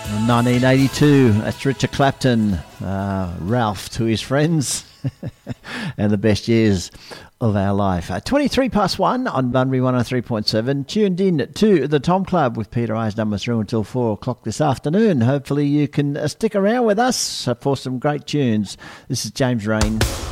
1982, that's Richard Clapton, Ralph to his friends, and the best years of our life. 23 past 1 on Bunbury 103.7, tuned in to the Tom Club with Peter Eisner through until 4 o'clock this afternoon. Hopefully you can stick around with us for some great tunes. This is James Rain.